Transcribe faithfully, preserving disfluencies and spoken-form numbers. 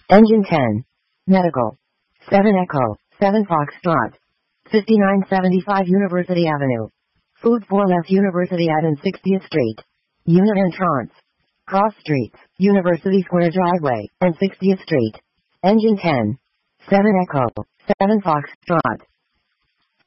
Engine ten. Medical. seven Echo, seven Foxtrot. fifty-nine seventy-five University Avenue. Food four left University Ave and sixtieth Street. Unit entrance. Cross Streets, University Square Driveway, and sixtieth Street. Engine ten. seven Echo, seven Foxtrot.